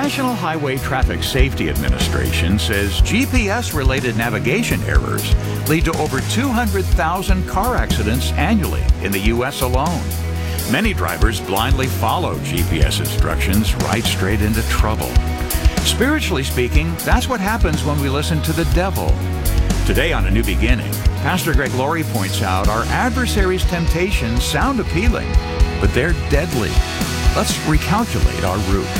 National Highway Traffic Safety Administration says GPS-related navigation errors lead to over 200,000 car accidents annually in the U.S. alone. Many drivers blindly follow GPS instructions right straight into trouble. Spiritually speaking, that's what happens when we listen to the devil. Today on A New Beginning, Pastor Greg Laurie points out our adversary's temptations sound appealing, but they're deadly. Let's recalculate our route.